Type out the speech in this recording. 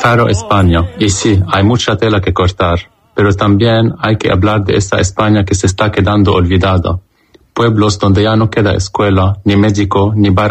Faro España. Y sí, hay mucha tela que cortar, pero también hay que hablar de esa España que se está quedando olvidada. Pueblos donde ya no queda escuela, ni médico, ni bar